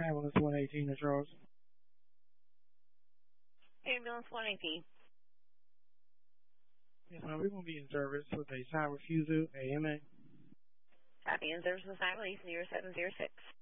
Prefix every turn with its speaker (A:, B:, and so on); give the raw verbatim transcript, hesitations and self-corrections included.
A: Ambulance one eighteen to Charles.
B: Ambulance one eighteen.
A: Yes, ma'am. We're going to be in service with a side refusal, A M A.
B: Copy in service with Nine Police zero seven zero six.